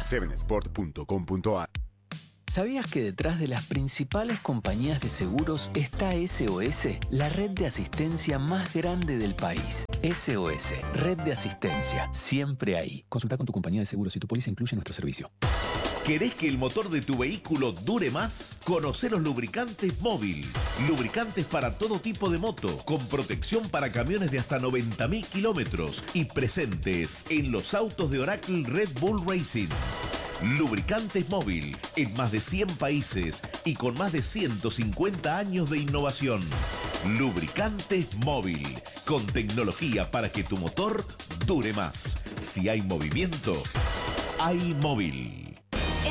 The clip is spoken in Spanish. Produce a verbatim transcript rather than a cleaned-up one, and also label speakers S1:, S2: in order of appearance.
S1: siete sport punto com punto a r.
S2: ¿Sabías que detrás de las principales compañías de seguros está S O S, la red de asistencia más grande del país? S O S, red de asistencia, siempre ahí. Consulta con tu compañía de seguros si tu póliza incluye nuestro servicio.
S3: ¿Querés que el motor de tu vehículo dure más? Conocé los lubricantes Móvil. Lubricantes para todo tipo de moto, con protección para camiones de hasta noventa mil kilómetros y presentes en los autos de Oracle Red Bull Racing. Lubricantes Móvil, en más de cien países y con más de ciento cincuenta años de innovación. Lubricantes Móvil, con tecnología para que tu motor dure más. Si hay movimiento, hay móvil.